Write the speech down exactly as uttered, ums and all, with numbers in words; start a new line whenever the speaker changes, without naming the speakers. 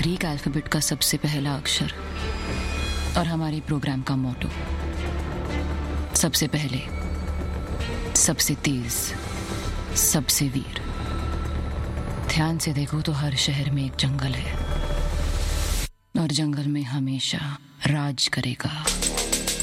Greek alphabet का सबसे पहला अक्षर और हमारे प्रोग्राम का मोटो। सबसे पहले, सबसे तेज, सबसे वीर। ध्यान से देखो तो हर शहर में एक जंगल है और जंगल में हमेशा राज करेगा